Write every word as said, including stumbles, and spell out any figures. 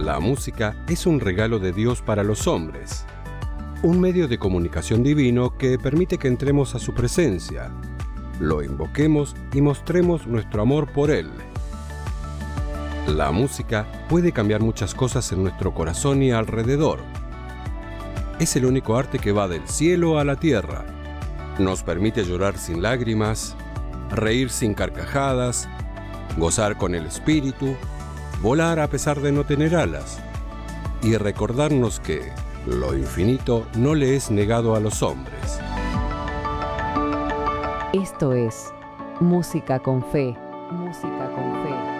La música es un regalo de Dios para los hombres, un medio de comunicación divino que permite que entremos a su presencia, lo invoquemos y mostremos nuestro amor por Él. La música puede cambiar muchas cosas en nuestro corazón y alrededor. Es el único arte que va del cielo a la tierra. Nos permite llorar sin lágrimas, reír sin carcajadas, gozar con el espíritu, volar a pesar de no tener alas, y recordarnos que lo infinito no le es negado a los hombres. Esto es Música con Fe. Música